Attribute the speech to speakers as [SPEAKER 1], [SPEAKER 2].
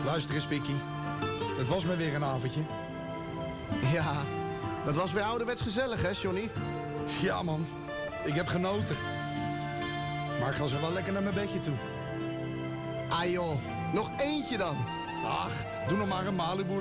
[SPEAKER 1] Luister eens, Pikkie. Het was me weer een avondje.
[SPEAKER 2] Ja, dat was weer ouderwets gezellig, hè, Johnny?
[SPEAKER 1] Ja, man. Ik heb genoten. Maar ik ga zo wel lekker naar mijn bedje toe.
[SPEAKER 2] Ah, joh. Nog eentje dan.
[SPEAKER 1] Ach, doe nog maar een Malibu